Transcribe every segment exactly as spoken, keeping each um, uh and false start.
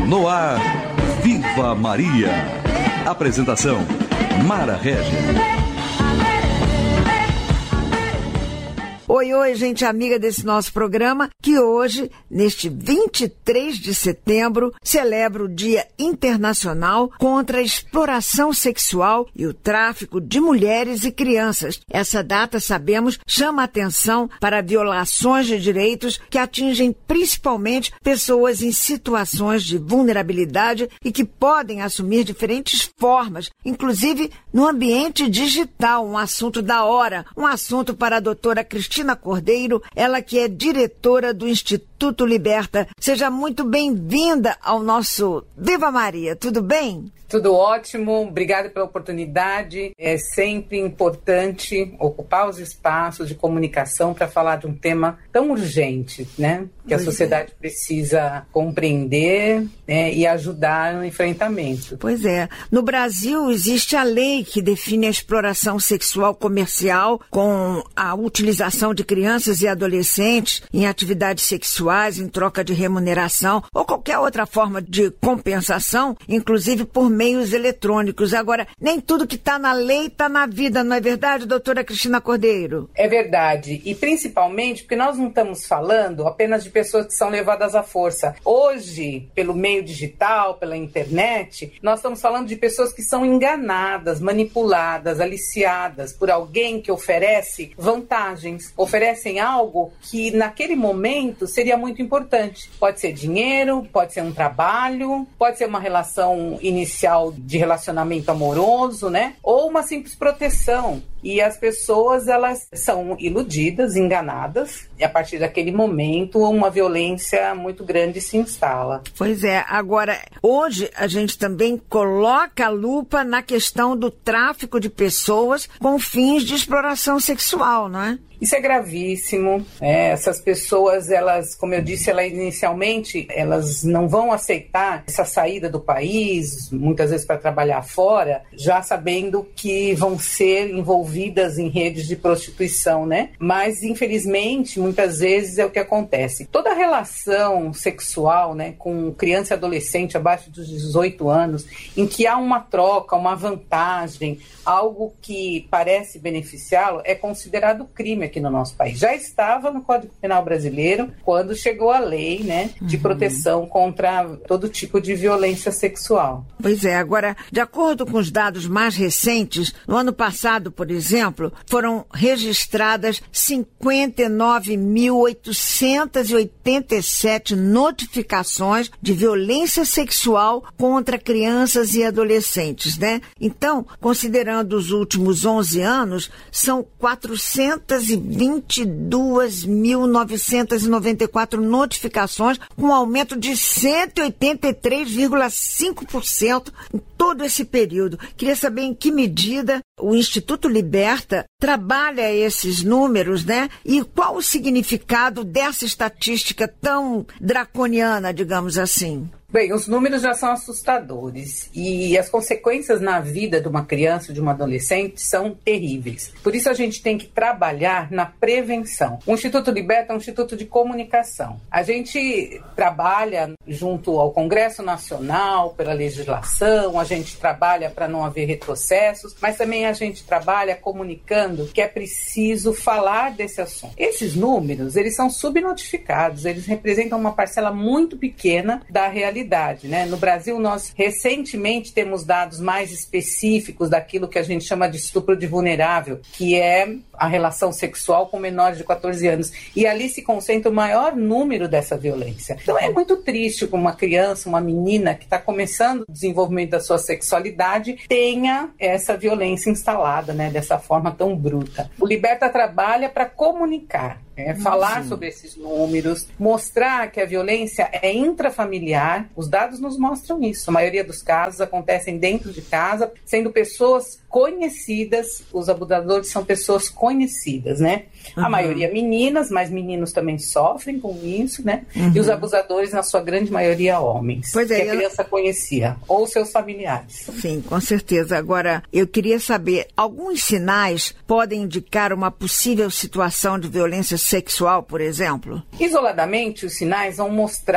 No ar, Viva Maria. Apresentação, Mara Régia. Oi, oi, gente amiga desse nosso programa, que hoje, neste vinte e três de setembro, celebra o Dia Internacional contra a Exploração Sexual e o Tráfico de Mulheres e Crianças. Essa data, sabemos, chama atenção para violações de direitos que atingem principalmente pessoas em situações de vulnerabilidade e que podem assumir diferentes formas, inclusive no ambiente digital, um assunto da hora, um assunto para a doutora Cristina Cordeiro, ela que é diretora do Instituto Liberta. Seja muito bem-vinda ao nosso Viva Maria, tudo bem? Tudo ótimo, obrigada pela oportunidade. É sempre importante ocupar os espaços de comunicação para falar de um tema tão urgente, né? Que a sociedade é. precisa compreender, né, e ajudar no enfrentamento. Pois é. No Brasil existe a lei que define a exploração sexual comercial com a utilização de crianças e adolescentes em atividades sexuais em troca de remuneração ou qualquer outra forma de compensação, inclusive por meios eletrônicos. Agora, nem tudo que está na lei está na vida, não é verdade, doutora Cristina Cordeiro? É verdade, e principalmente porque nós não estamos falando apenas de pessoas que são levadas à força. Hoje, pelo meio digital, pela internet, nós estamos falando de pessoas que são enganadas, manipuladas, aliciadas por alguém que oferece vantagens, oferecem algo que naquele momento seria muito importante. Pode ser dinheiro, pode ser um trabalho, pode ser uma relação inicial de relacionamento amoroso, né? Ou uma simples proteção. E as pessoas, elas são iludidas, enganadas, e a partir daquele momento uma violência muito grande se instala. Pois é, agora, hoje a gente também coloca a lupa na questão do tráfico de pessoas com fins de exploração sexual, não é? Isso é gravíssimo, é, essas pessoas, elas, como eu disse, elas inicialmente, elas não vão aceitar essa saída do país, muitas vezes para trabalhar fora, já sabendo que vão ser envolvidas em redes de prostituição, né? Mas, infelizmente, muitas vezes é o que acontece. Toda relação sexual, né, com criança e adolescente abaixo dos dezoito anos, em que há uma troca, uma vantagem, algo que parece beneficiá-lo, é considerado crime aqui no nosso país. Já estava no Código Penal brasileiro quando chegou a lei, né, de uhum. proteção contra todo tipo de violência sexual. Pois é, agora, de acordo com os dados mais recentes, no ano passado, por exemplo, foram registradas cinquenta e nove mil oitocentas e oitenta e sete notificações de violência sexual contra crianças e adolescentes, né? Então, considerando os últimos onze anos, são quatrocentas e vinte e duas mil novecentas e noventa e quatro notificações, com um aumento de cento e oitenta e três vírgula cinco por cento em todo esse período. Queria saber em que medida o Instituto Liberta trabalha esses números, né? E qual o significado dessa estatística tão draconiana, digamos assim? Bem, os números já são assustadores e as consequências na vida de uma criança ou de uma adolescente são terríveis. Por isso a gente tem que trabalhar na prevenção. O Instituto Liberta é um instituto de comunicação. A gente trabalha junto ao Congresso Nacional pela legislação, a gente trabalha para não haver retrocessos, mas também a gente trabalha comunicando que é preciso falar desse assunto. Esses números, eles são subnotificados, eles representam uma parcela muito pequena da realidade. Né? No Brasil, nós recentemente temos dados mais específicos daquilo que a gente chama de estupro de vulnerável, que é a relação sexual com menores de quatorze anos. E ali se concentra o maior número dessa violência. Então é muito triste que uma criança, uma menina que está começando o desenvolvimento da sua sexualidade tenha essa violência instalada, né? Dessa forma tão bruta. O Liberta trabalha para comunicar. É, falar Sim. sobre esses números, mostrar que a violência é intrafamiliar. Os dados nos mostram isso. A maioria dos casos acontecem dentro de casa, sendo pessoas conhecidas. Os abusadores são pessoas conhecidas, né? Uhum. A maioria meninas, mas meninos também sofrem com isso, né? Uhum. E os abusadores, na sua grande maioria, homens. Pois é, que a criança eu... conhecia, ou seus familiares. Sim, com certeza. Agora, eu queria saber, alguns sinais podem indicar uma possível situação de violência sexual, por exemplo? Isoladamente, os sinais vão mostrar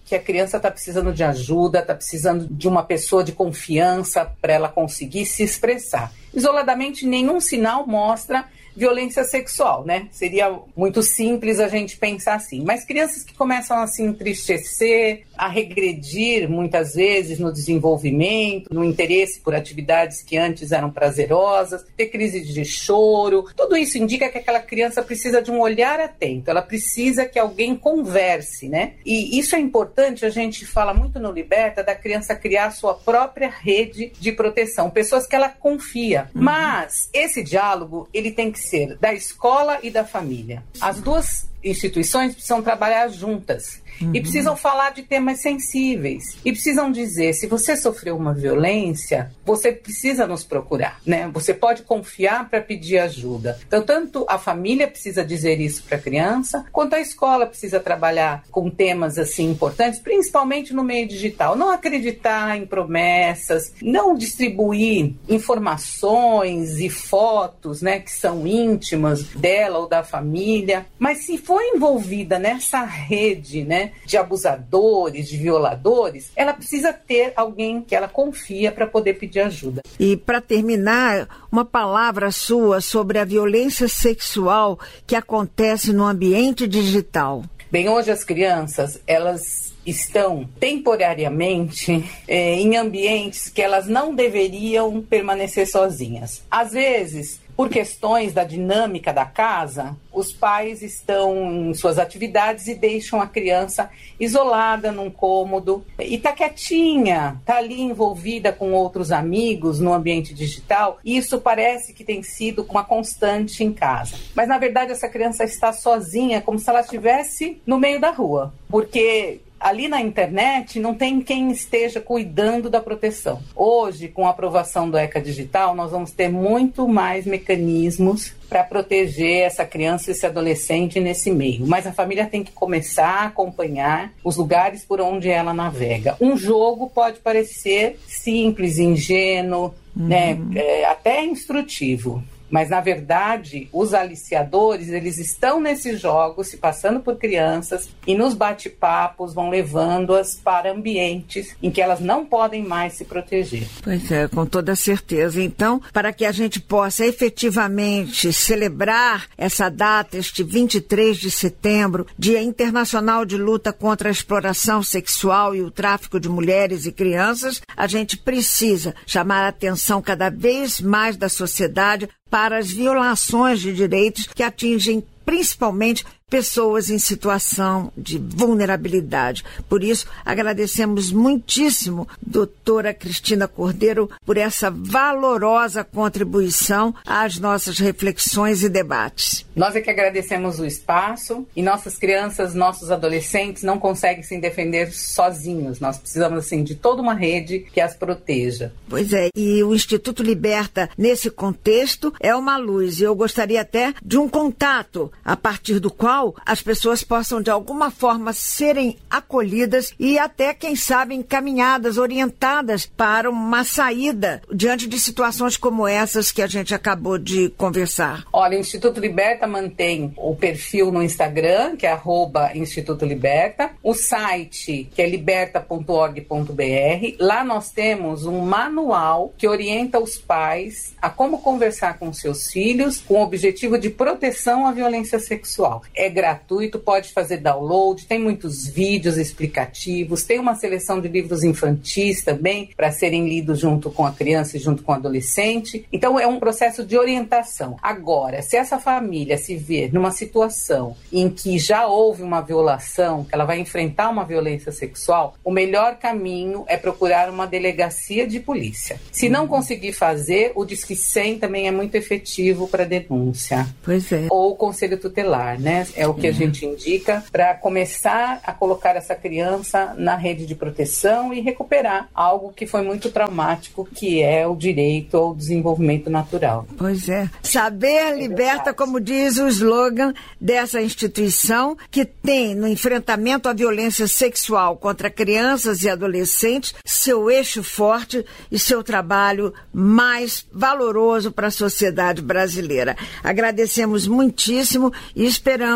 que a criança está precisando de ajuda, está precisando de uma pessoa de confiança para ela conseguir se expressar. Isoladamente, nenhum sinal mostra violência sexual, né? Seria muito simples a gente pensar assim. Mas crianças que começam a se entristecer, a regredir muitas vezes no desenvolvimento, no interesse por atividades que antes eram prazerosas, ter crise de choro, tudo isso indica que aquela criança precisa de um olhar atento, ela precisa que alguém converse, né? E isso é importante, a gente fala muito no Liberta da criança criar sua própria rede de proteção, pessoas que ela confia. Uhum. Mas esse diálogo, ele tem que ser da escola e da família. As duas instituições precisam trabalhar juntas. Uhum. E precisam falar de temas sensíveis. E precisam dizer, se você sofreu uma violência, você precisa nos procurar, né? Você pode confiar para pedir ajuda. Então, tanto a família precisa dizer isso para a criança, quanto a escola precisa trabalhar com temas assim importantes, principalmente no meio digital. Não acreditar em promessas, não distribuir informações e fotos, né, que são íntimas dela ou da família. Mas se for envolvida nessa rede, né, de abusadores, de violadores, ela precisa ter alguém que ela confia para poder pedir ajuda. E para terminar, uma palavra sua sobre a violência sexual que acontece no ambiente digital. Bem, hoje as crianças, elas estão temporariamente é, em ambientes que elas não deveriam permanecer sozinhas. Às vezes, por questões da dinâmica da casa, os pais estão em suas atividades e deixam a criança isolada num cômodo e tá quietinha, tá ali envolvida com outros amigos no ambiente digital, e isso parece que tem sido uma constante em casa. Mas, na verdade, essa criança está sozinha, como se ela estivesse no meio da rua, porque ali na internet não tem quem esteja cuidando da proteção. Hoje, com a aprovação do ECA Digital, nós vamos ter muito mais mecanismos para proteger essa criança e esse adolescente nesse meio. Mas a família tem que começar a acompanhar os lugares por onde ela navega. Um jogo pode parecer simples, ingênuo, uhum. né, é, até instrutivo. Mas, na verdade, os aliciadores, eles estão nesses jogos, se passando por crianças, e nos bate-papos vão levando-as para ambientes em que elas não podem mais se proteger. Pois é, com toda certeza. Então, para que a gente possa efetivamente celebrar essa data, este vinte e três de setembro, Dia Internacional de Luta contra a Exploração Sexual e o Tráfico de Mulheres e Crianças, a gente precisa chamar a atenção cada vez mais da sociedade para as violações de direitos que atingem principalmente pessoas em situação de vulnerabilidade. Por isso, agradecemos muitíssimo, doutora Cristina Cordeiro, por essa valorosa contribuição às nossas reflexões e debates. Nós é que agradecemos o espaço, e nossas crianças, nossos adolescentes não conseguem se defender sozinhos. Nós precisamos, assim, de toda uma rede que as proteja. Pois é, e o Instituto Liberta, nesse contexto, é uma luz. E eu gostaria até de um contato, a partir do qual as pessoas possam, de alguma forma, serem acolhidas e até, quem sabe, encaminhadas, orientadas para uma saída diante de situações como essas que a gente acabou de conversar. Olha, o Instituto Liberta mantém o perfil no Instagram, que é arroba Instituto Liberta, o site, que é liberta ponto org ponto br. Lá nós temos um manual que orienta os pais a como conversar com seus filhos com o objetivo de proteção à violência sexual. É gratuito, pode fazer download, tem muitos vídeos explicativos, tem uma seleção de livros infantis também para serem lidos junto com a criança e junto com o adolescente. Então é um processo de orientação. Agora, se essa família se vê numa situação em que já houve uma violação, que ela vai enfrentar uma violência sexual, o melhor caminho é procurar uma delegacia de polícia. Se não conseguir fazer, o Disque cem também é muito efetivo para denúncia. Pois é. Ou o conselho tutelar, né? É o que a gente indica para começar a colocar essa criança na rede de proteção e recuperar algo que foi muito traumático, que é o direito ao desenvolvimento natural. Pois é. Saber liberta, como diz o slogan dessa instituição, que tem no enfrentamento à violência sexual contra crianças e adolescentes seu eixo forte e seu trabalho mais valoroso para a sociedade brasileira. Agradecemos muitíssimo e esperamos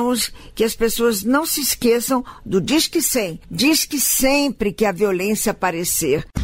precisamos que as pessoas não se esqueçam do Disque cem. Disque sempre que a violência aparecer.